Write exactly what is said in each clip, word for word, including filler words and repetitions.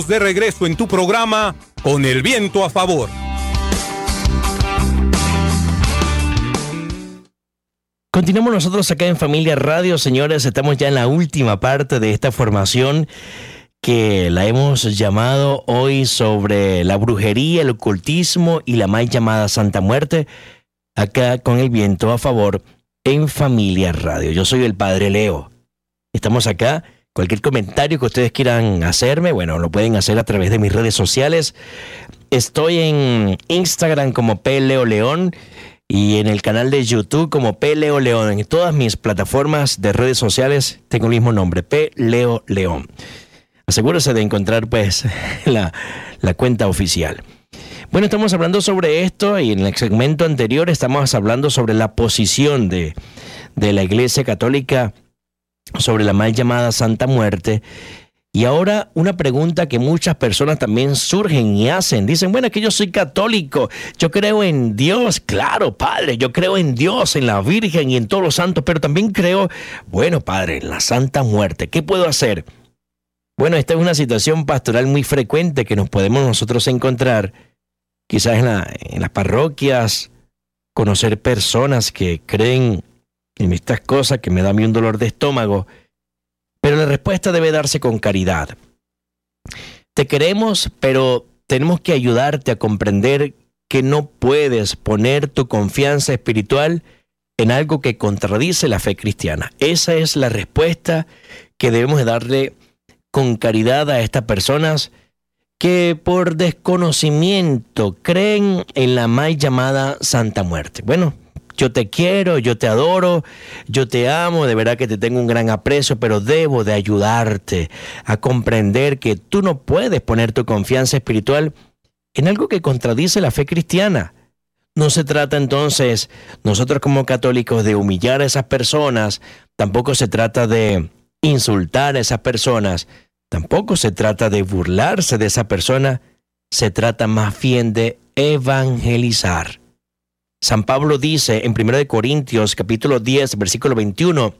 De regreso en tu programa Con el Viento a Favor. Continuamos nosotros acá en Familia Radio, señores. Estamos ya en la última parte de esta formación que la hemos llamado hoy sobre la brujería, el ocultismo y la mal llamada Santa Muerte, acá con el Viento a Favor en Familia Radio. Yo soy el Padre Leo. Estamos acá. Cualquier comentario que ustedes quieran hacerme, bueno, lo pueden hacer a través de mis redes sociales. Estoy en Instagram como P. Leo León y en el canal de YouTube como P. Leo León. En todas mis plataformas de redes sociales tengo el mismo nombre, P. Leo León. Asegúrese de encontrar pues la, la cuenta oficial. Bueno, estamos hablando sobre esto y en el segmento anterior estamos hablando sobre la posición de, de la Iglesia Católica sobre la mal llamada Santa Muerte. Y ahora una pregunta que muchas personas también surgen y hacen. Dicen, bueno, es que yo soy católico, yo creo en Dios. Claro, Padre, yo creo en Dios, en la Virgen y en todos los santos, pero también creo, bueno, Padre, en la Santa Muerte. ¿Qué puedo hacer? Bueno, esta es una situación pastoral muy frecuente que nos podemos nosotros encontrar, quizás en, la, en las parroquias, conocer personas que creen en estas cosas que me da a mí un dolor de estómago, pero la respuesta debe darse con caridad. Te queremos, pero tenemos que ayudarte a comprender que no puedes poner tu confianza espiritual en algo que contradice la fe cristiana. Esa es la respuesta que debemos darle con caridad a estas personas que por desconocimiento creen en la mal llamada Santa Muerte. Bueno, yo te quiero, yo te adoro, yo te amo, de verdad que te tengo un gran aprecio, pero debo de ayudarte a comprender que tú no puedes poner tu confianza espiritual en algo que contradice la fe cristiana. No se trata entonces, nosotros como católicos, de humillar a esas personas, tampoco se trata de insultar a esas personas, tampoco se trata de burlarse de esa persona, se trata más bien de evangelizar. San Pablo dice en primera de Corintios, capítulo diez, versículo veintiuno,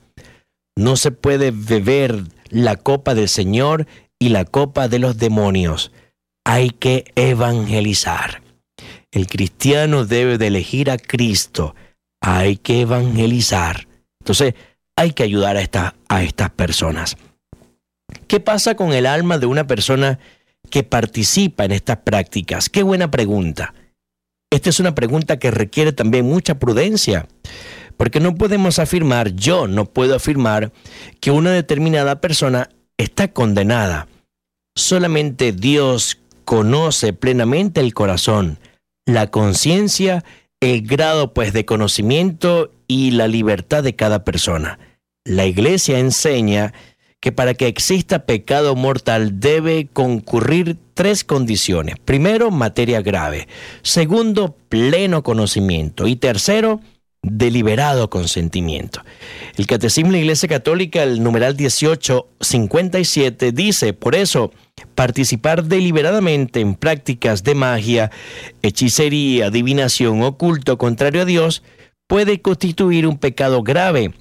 no se puede beber la copa del Señor y la copa de los demonios. Hay que evangelizar. El cristiano debe de elegir a Cristo. Hay que evangelizar. Entonces, hay que ayudar a, esta, a estas personas. ¿Qué pasa con el alma de una persona que participa en estas prácticas? Qué buena pregunta. Esta es una pregunta que requiere también mucha prudencia, porque no podemos afirmar, yo no puedo afirmar que una determinada persona está condenada. Solamente Dios conoce plenamente el corazón, la conciencia, el grado pues de conocimiento y la libertad de cada persona. La Iglesia enseña que para que exista pecado mortal debe concurrir tres condiciones. Primero, materia grave. Segundo, pleno conocimiento. Y tercero, deliberado consentimiento. El Catecismo de la Iglesia Católica, el numeral dieciocho cincuenta y siete, dice, por eso, participar deliberadamente en prácticas de magia, hechicería, adivinación o culto contrario a Dios puede constituir un pecado grave,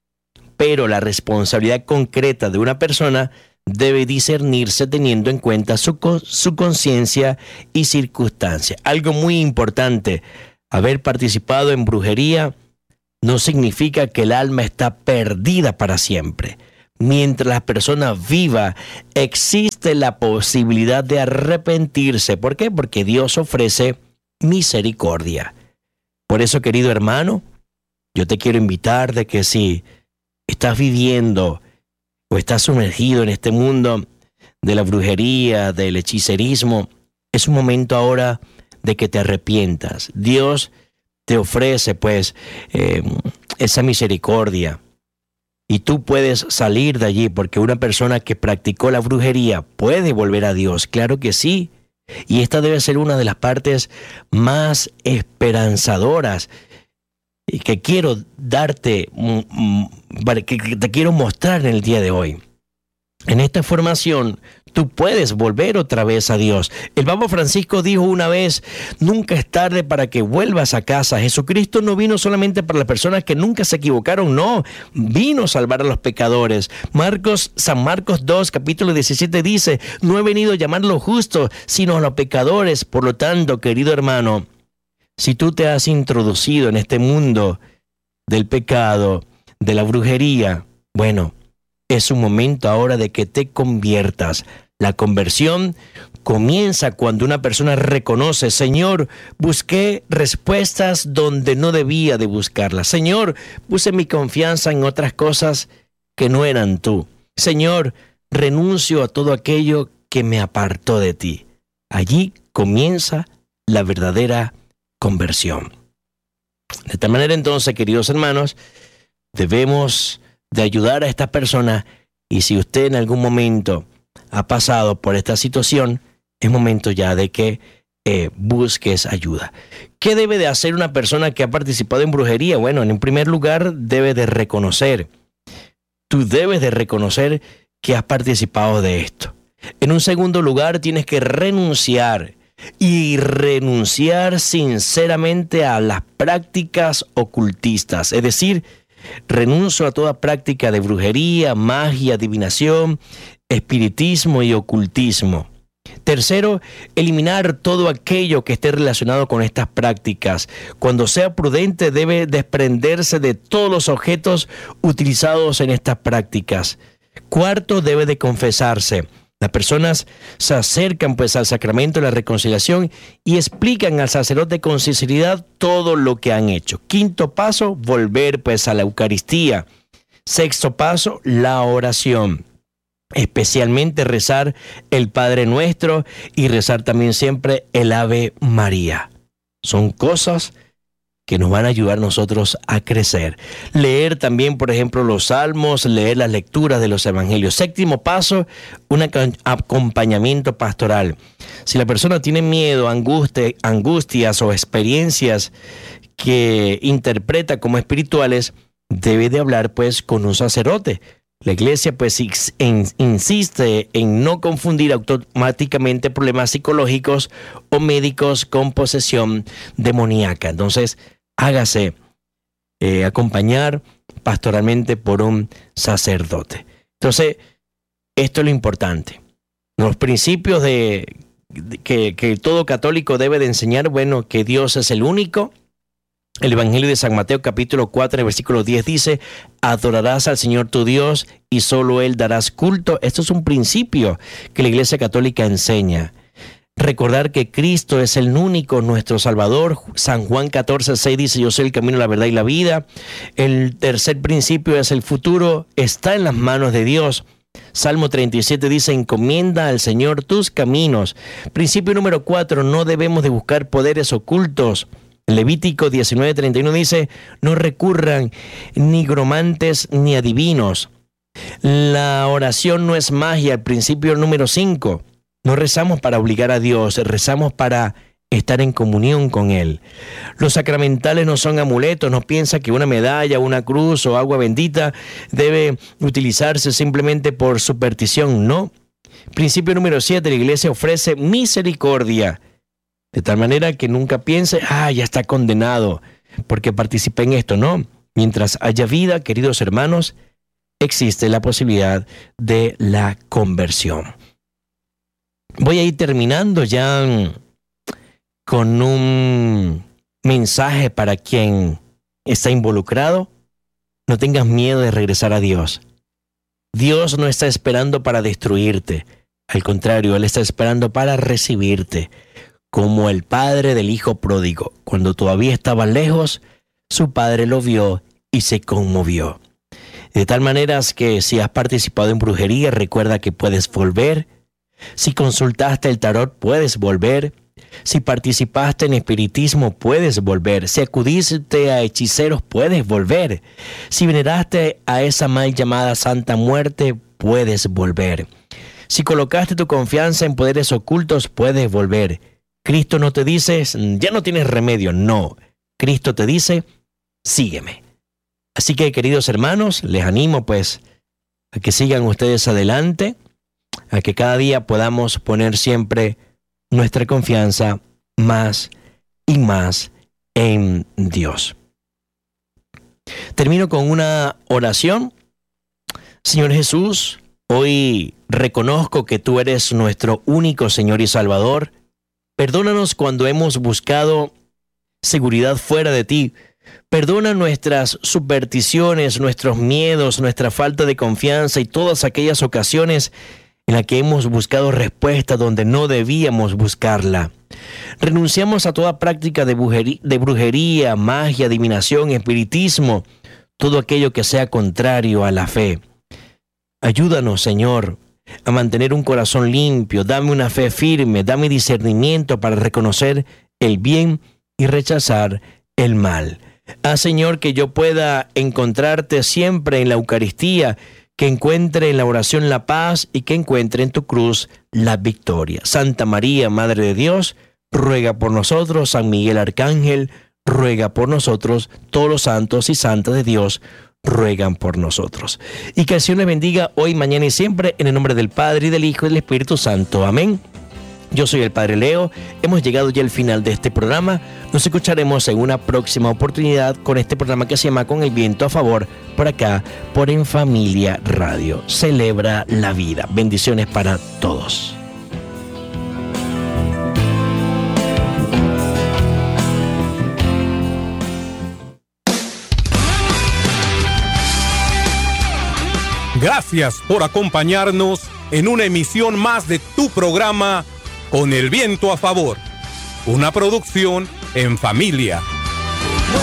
pero la responsabilidad concreta de una persona debe discernirse teniendo en cuenta su, su conciencia y circunstancia. Algo muy importante, haber participado en brujería no significa que el alma está perdida para siempre. Mientras la persona viva, existe la posibilidad de arrepentirse. ¿Por qué? Porque Dios ofrece misericordia. Por eso, querido hermano, yo te quiero invitar de que si estás viviendo o estás sumergido en este mundo de la brujería, del hechicerismo, es un momento ahora de que te arrepientas. Dios te ofrece pues eh, esa misericordia y tú puedes salir de allí, porque una persona que practicó la brujería puede volver a Dios, claro que sí, y esta debe ser una de las partes más esperanzadoras y que quiero darte, que te quiero mostrar en el día de hoy. En esta formación, tú puedes volver otra vez a Dios. El Papa Francisco dijo una vez, nunca es tarde para que vuelvas a casa. Jesucristo no vino solamente para las personas que nunca se equivocaron, no, vino a salvar a los pecadores. Marcos, San Marcos dos, capítulo diecisiete dice, no he venido a llamar a los justos, sino a los pecadores. Por lo tanto, querido hermano, si tú te has introducido en este mundo del pecado, de la brujería, bueno, es un momento ahora de que te conviertas. La conversión comienza cuando una persona reconoce, Señor, busqué respuestas donde no debía de buscarlas. Señor, puse mi confianza en otras cosas que no eran tú. Señor, renuncio a todo aquello que me apartó de ti. Allí comienza la verdadera conversión. De esta manera entonces, queridos hermanos, debemos de ayudar a esta persona, y si usted en algún momento ha pasado por esta situación, es momento ya de que eh, busques ayuda. ¿Qué debe de hacer una persona que ha participado en brujería? Bueno, en primer lugar, debe de reconocer. Tú debes de reconocer que has participado de esto. En un segundo lugar, tienes que renunciar. Y renunciar sinceramente a las prácticas ocultistas, es decir, renuncio a toda práctica de brujería, magia, adivinación, espiritismo y ocultismo. Tercero, eliminar todo aquello que esté relacionado con estas prácticas. Cuando sea prudente, debe desprenderse de todos los objetos utilizados en estas prácticas. Cuarto, debe de confesarse. Las personas se acercan pues al sacramento de la reconciliación y explican al sacerdote con sinceridad todo lo que han hecho. Quinto paso, volver pues a la Eucaristía. Sexto paso, la oración. Especialmente rezar el Padre Nuestro y rezar también siempre el Ave María. Son cosas que nos van a ayudar nosotros a crecer. Leer también, por ejemplo, los salmos, leer las lecturas de los evangelios. Séptimo paso, un acompañamiento pastoral. Si la persona tiene miedo, angustia, angustias o experiencias que interpreta como espirituales, debe de hablar pues con un sacerdote. La iglesia pues insiste en no confundir automáticamente problemas psicológicos o médicos con posesión demoníaca. Entonces, hágase eh, acompañar pastoralmente por un sacerdote. Entonces, esto es lo importante. Los principios de, de que, que todo católico debe de enseñar, bueno, que Dios es el único. El Evangelio de San Mateo capítulo cuatro, en el versículo diez dice, adorarás al Señor tu Dios y solo Él darás culto. Esto es un principio que la Iglesia Católica enseña. Recordar que Cristo es el único, nuestro Salvador. San Juan catorce seis dice, yo soy el camino, la verdad y la vida. El tercer principio es el futuro está en las manos de Dios. Salmo treinta y siete dice, encomienda al Señor tus caminos. Principio número cuatro, no debemos de buscar poderes ocultos. Levítico diecinueve treinta y uno dice, no recurran ni gromantes ni adivinos. La oración no es magia. El principio número cinco, no rezamos para obligar a Dios, rezamos para estar en comunión con Él. Los sacramentales no son amuletos. No piensa que una medalla, una cruz o agua bendita debe utilizarse simplemente por superstición, no. Principio número siete, la iglesia ofrece misericordia. De tal manera que nunca piense, ah, ya está condenado porque participé en esto. No, mientras haya vida, queridos hermanos, existe la posibilidad de la conversión. Voy a ir terminando ya con un mensaje para quien está involucrado. No tengas miedo de regresar a Dios. Dios no está esperando para destruirte. Al contrario, Él está esperando para recibirte. Como el padre del hijo pródigo. Cuando todavía estaba lejos, su padre lo vio y se conmovió. De tal manera que si has participado en brujería, recuerda que puedes volver. Si consultaste el tarot, puedes volver. Si participaste en espiritismo, puedes volver. Si acudiste a hechiceros, puedes volver. Si veneraste a esa mal llamada Santa Muerte, puedes volver. Si colocaste tu confianza en poderes ocultos, puedes volver. Cristo no te dice, ya no tienes remedio, no. Cristo te dice, sígueme. Así que, queridos hermanos, les animo pues a que sigan ustedes adelante, a que cada día podamos poner siempre nuestra confianza más y más en Dios. Termino con una oración. Señor Jesús, hoy reconozco que tú eres nuestro único Señor y Salvador. Perdónanos cuando hemos buscado seguridad fuera de ti. Perdona nuestras supersticiones, nuestros miedos, nuestra falta de confianza y todas aquellas ocasiones en las que hemos buscado respuesta donde no debíamos buscarla. Renunciamos a toda práctica de brujería, de brujería, magia, adivinación, espiritismo, todo aquello que sea contrario a la fe. Ayúdanos, Señor, a mantener un corazón limpio. Dame una fe firme, dame discernimiento para reconocer el bien y rechazar el mal. Haz, Señor, que yo pueda encontrarte siempre en la Eucaristía, que encuentre en la oración la paz y que encuentre en tu cruz la victoria. Santa María, Madre de Dios, ruega por nosotros. San Miguel Arcángel, ruega por nosotros. Todos los santos y santas de Dios ruegan por nosotros. Y que el Señor les bendiga hoy, mañana y siempre, en el nombre del Padre, y del Hijo, y del Espíritu Santo. Amén. Yo soy el Padre Leo. Hemos llegado ya al final de este programa. Nos escucharemos en una próxima oportunidad con este programa que se llama Con el Viento a Favor, por acá, por En Familia Radio. Celebra la vida. Bendiciones para todos. Gracias por acompañarnos en una emisión más de tu programa Con el Viento a Favor, una producción En Familia.